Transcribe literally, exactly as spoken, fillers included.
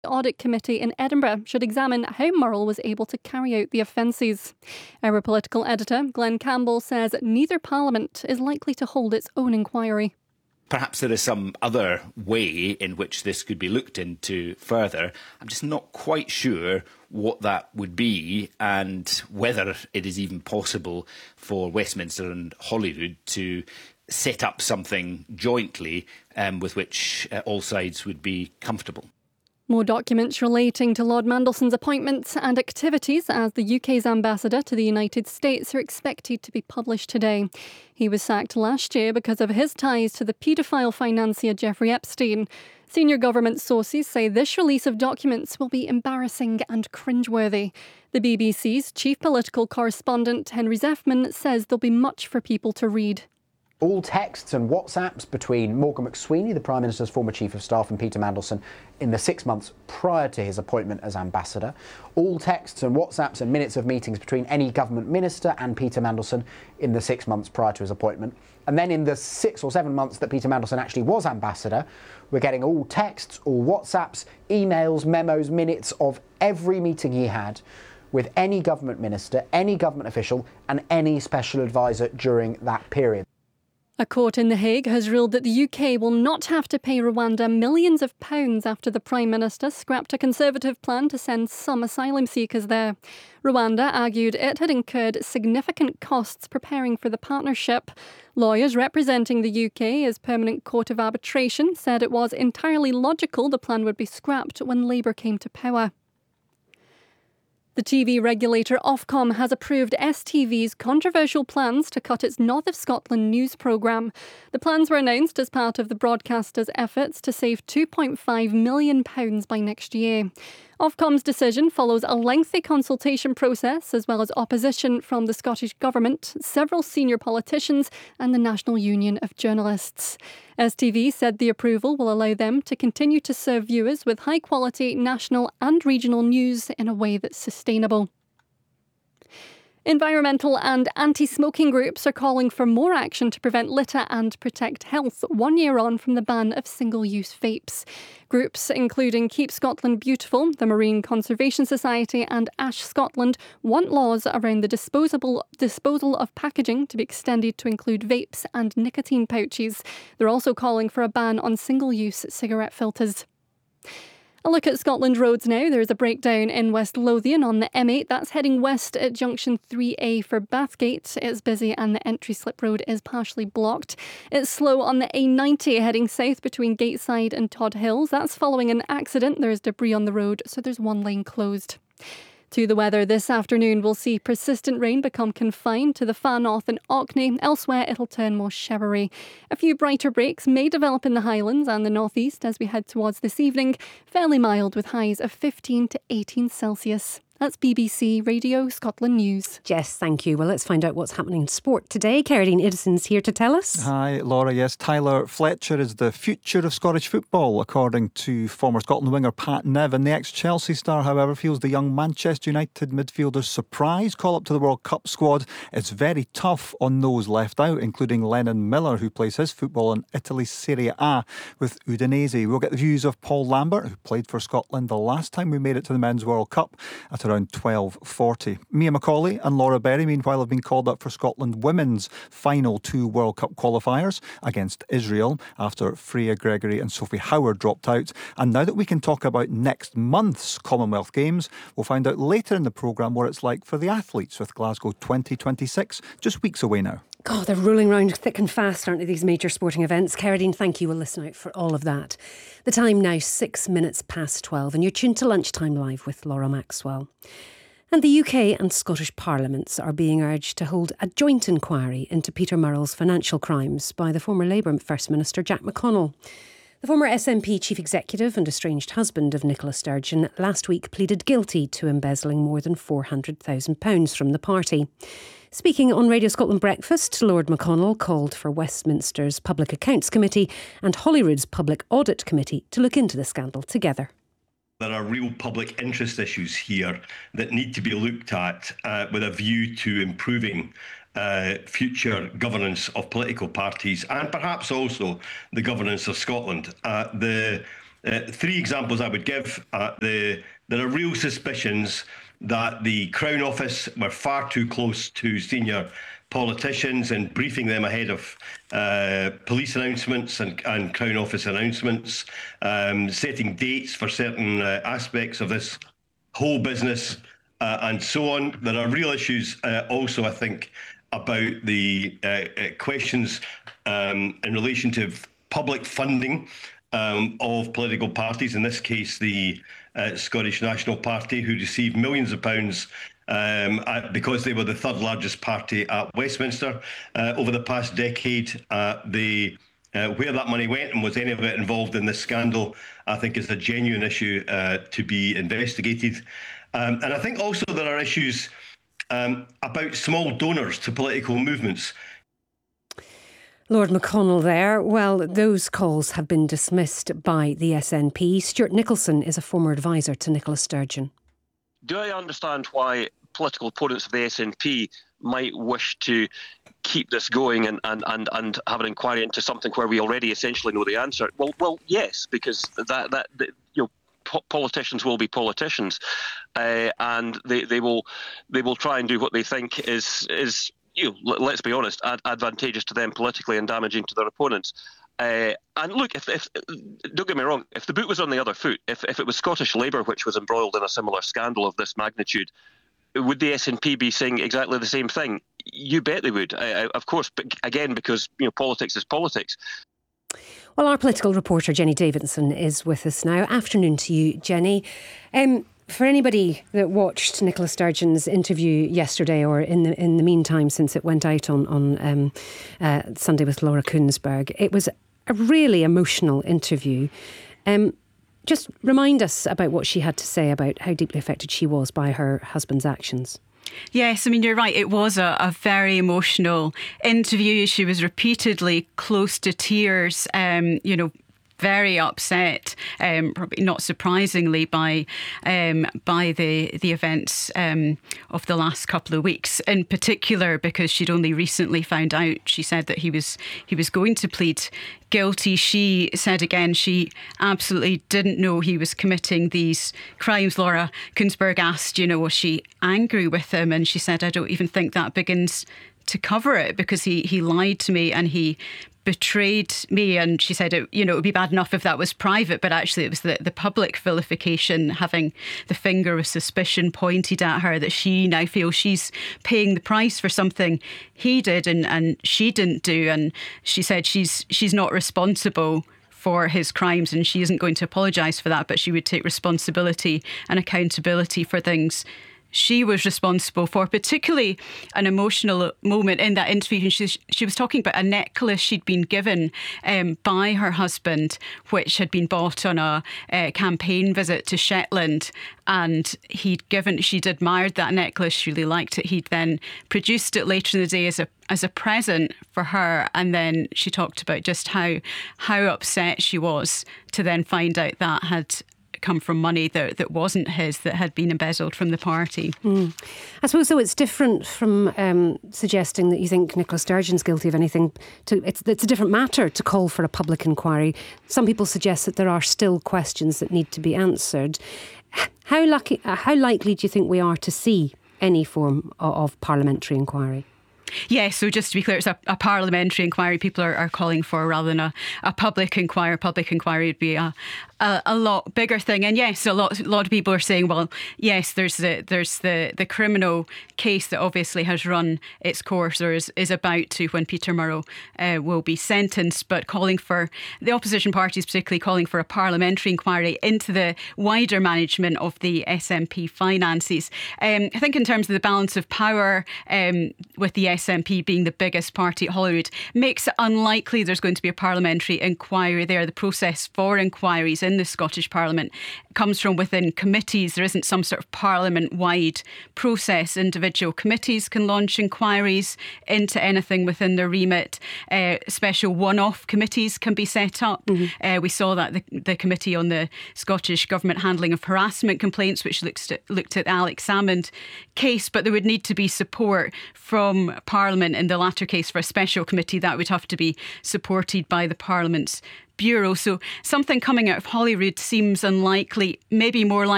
Audit Committee in Edinburgh should examine how Murrell was able to carry out the offences. Our political editor, Glenn Campbell, says neither Parliament is likely to hold its own inquiry. Perhaps there is some other way in which this could be looked into further. I'm just not quite sure what that would be and whether it is even possible for Westminster and Holyrood to set up something jointly um, with which uh, all sides would be comfortable. More documents relating to Lord Mandelson's appointments and activities as the U K's ambassador to the United States are expected to be published today. He was sacked last year because of his ties to the paedophile financier Jeffrey Epstein. Senior government sources say this release of documents will be embarrassing and cringeworthy. The B B C's chief political correspondent Henry Zeffman says there'll be much for people to read. All texts and WhatsApps between Morgan McSweeney, the Prime Minister's former Chief of Staff, and Peter Mandelson in the six months prior to his appointment as ambassador. All texts and WhatsApps and minutes of meetings between any government minister and Peter Mandelson in the six months prior to his appointment. And then in the six or seven months that Peter Mandelson actually was ambassador, we're getting all texts, all WhatsApps, emails, memos, minutes of every meeting he had with any government minister, any government official and any special advisor during that period. A court in The Hague has ruled that the U K will not have to pay Rwanda millions of pounds after the Prime Minister scrapped a Conservative plan to send some asylum seekers there. Rwanda argued it had incurred significant costs preparing for the partnership. Lawyers representing the U K as Permanent Court of Arbitration said it was entirely logical the plan would be scrapped when Labour came to power. The T V regulator Ofcom has approved S T V's controversial plans to cut its North of Scotland news programme. The plans were announced as part of the broadcaster's efforts to save two point five million pounds by next year. Ofcom's decision follows a lengthy consultation process as well as opposition from the Scottish Government, several senior politicians and the National Union of Journalists. S T V said the approval will allow them to continue to serve viewers with high-quality national and regional news in a way that's sustainable. Environmental and anti-smoking groups are calling for more action to prevent litter and protect health one year on from the ban of single-use vapes. Groups including Keep Scotland Beautiful, the Marine Conservation Society and Ash Scotland want laws around the disposable disposal of packaging to be extended to include vapes and nicotine pouches. They're also calling for a ban on single-use cigarette filters. A look at Scotland roads now. There's a breakdown in West Lothian on the M eight. That's heading west at junction three A for Bathgate. It's busy and the entry slip road is partially blocked. It's slow on the A ninety heading south between Gateside and Todd Hills. That's following an accident. There's debris on the road, so there's one lane closed. To the weather, this afternoon we'll see persistent rain become confined to the far north and Orkney. Elsewhere it'll turn more showery. A few brighter breaks may develop in the Highlands and the northeast as we head towards this evening. Fairly mild with highs of fifteen to eighteen Celsius. That's B B C Radio Scotland News. Jess, thank you. Well, let's find out what's happening in sport today. Cerridine Edison's here to tell us. Hi, Laura. Yes, Tyler Fletcher is the future of Scottish football, according to former Scotland winger Pat Nevin. The ex-Chelsea star, however, feels the young Manchester United midfielder's surprise call-up to the World Cup squad is very tough on those left out, including Lennon Miller, who plays his football in Italy's Serie A with Udinese. We'll get the views of Paul Lambert, who played for Scotland the last time we made it to the Men's World Cup at around twelve forty. Mia Macaulay and Laura Berry, meanwhile, have been called up for Scotland women's final two World Cup qualifiers against Israel after Freya Gregory and Sophie Howard dropped out. And now that we can talk about next month's Commonwealth Games, we'll find out later in the programme what it's like for the athletes with Glasgow twenty twenty-six, just weeks away now. God, they're rolling around thick and fast, aren't they, these major sporting events? Cerridine, thank you. We'll listen out for all of that. The time now, six minutes past twelve, and you're tuned to Lunchtime Live with Laura Maxwell. And the U K and Scottish Parliaments are being urged to hold a joint inquiry into Peter Murrell's financial crimes by the former Labour First Minister Jack McConnell. The former S N P chief executive and estranged husband of Nicola Sturgeon last week pleaded guilty to embezzling more than four hundred thousand pounds from the party. Speaking on Radio Scotland Breakfast, Lord McConnell called for Westminster's Public Accounts Committee and Holyrood's Public Audit Committee to look into the scandal together. There are real public interest issues here that need to be looked at uh, with a view to improving uh, future governance of political parties and perhaps also the governance of Scotland. Uh, the uh, three examples I would give. Uh, the, there are real suspicions that the Crown Office were far too close to senior politicians and briefing them ahead of uh, police announcements and, and Crown Office announcements, um, setting dates for certain uh, aspects of this whole business, uh, and so on. There are real issues uh, also, I think, about the uh, uh, questions um, in relation to public funding um, of political parties, in this case the uh, Scottish National Party, who received millions of pounds Um, because they were the third largest party at Westminster uh, over the past decade. Uh, they, uh, where that money went and was any of it involved in this scandal, I think is a genuine issue uh, to be investigated. Um, and I think also there are issues um, about small donors to political movements. Lord McConnell there. Well, those calls have been dismissed by the S N P. Stuart Nicholson is a former advisor to Nicola Sturgeon. Do I understand why political opponents of the S N P might wish to keep this going and, and, and, and have an inquiry into something where we already essentially know the answer? Well, well, yes, because that that, that you know, po- politicians will be politicians, uh, and they, they will they will try and do what they think is is you know, let's be honest, ad- advantageous to them politically and damaging to their opponents. Uh, and look, if, if don't get me wrong, if the boot was on the other foot, if, if it was Scottish Labour which was embroiled in a similar scandal of this magnitude, would the S N P be saying exactly the same thing? You bet they would, uh, of course, but again, because you know politics is politics. Well, our political reporter Jenny Davidson is with us now. Afternoon to you, Jenny. Um, for anybody that watched Nicola Sturgeon's interview yesterday, or in the in the meantime since it went out on on um, uh, Sunday with Laura Kuenssberg, it was a really emotional interview. Um, just remind us about what she had to say about how deeply affected she was by her husband's actions. Yes, I mean, you're right. It was a, a very emotional interview. She was repeatedly close to tears, um, you know, very upset, um, probably not surprisingly, by um, by the the events um, of the last couple of weeks. In particular, because she'd only recently found out. She said that he was he was going to plead guilty. She said again she absolutely didn't know he was committing these crimes. Laura Kuenssberg asked, you know, was she angry with him? And she said, I don't even think that begins to cover it, because he he lied to me and he betrayed me. And she said, it, you know, it would be bad enough if that was private, but actually it was the, the public vilification, having the finger of suspicion pointed at her, that she now feels she's paying the price for something he did and, and she didn't do. And she said she's she's not responsible for his crimes and she isn't going to apologise for that, but she would take responsibility and accountability for things she was responsible for. Particularly an emotional moment in that interview. She, she was talking about a necklace she'd been given um, by her husband, which had been bought on a, a campaign visit to Shetland. And he'd given, she'd admired that necklace, she really liked it. He'd then produced it later in the day as a as a present for her. And then she talked about just how how upset she was to then find out that had come from money that, that wasn't his, that had been embezzled from the party. Mm. I suppose, though, it's different from um, suggesting that you think Nicola Sturgeon's guilty of anything. To, it's, it's a different matter to call for a public inquiry. Some people suggest that there are still questions that need to be answered. How, lucky, how likely do you think we are to see any form of, of parliamentary inquiry? Yeah, so just to be clear, it's a, a parliamentary inquiry people are, are calling for, rather than a, a public inquiry. Public inquiry would be a, a, a lot bigger thing. And yes, a lot a lot of people are saying, well, yes, there's the there's the, the criminal case that obviously has run its course, or is, is about to, when Peter Murrow uh, will be sentenced, but calling for, the opposition parties particularly calling for a parliamentary inquiry into the wider management of the S N P finances. Um, I think in terms of the balance of power, um, with the S N P being the biggest party at Holyrood, makes it unlikely there's going to be a parliamentary inquiry there. The process for inquiries in the Scottish Parliament comes from within committees. There isn't some sort of parliament-wide process. Individual committees can launch inquiries into anything within their remit. Uh, special one-off committees can be set up. Mm-hmm. Uh, we saw that the, the committee on the Scottish Government handling of harassment complaints, which looked at, looked at Alex Salmond case, but there would need to be support from Parliament. In the latter case, for a special committee, that would have to be supported by the Parliament's Bureau. So something coming out of Holyrood seems unlikely, maybe more likely